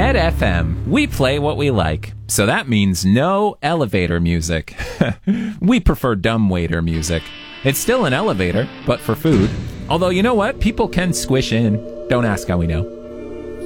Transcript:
Red FM, we play what we like. So that means no elevator music. We prefer dumbwaiter music. It's still an elevator, but for food. Although, you know what? People can squish in. Don't ask how we know.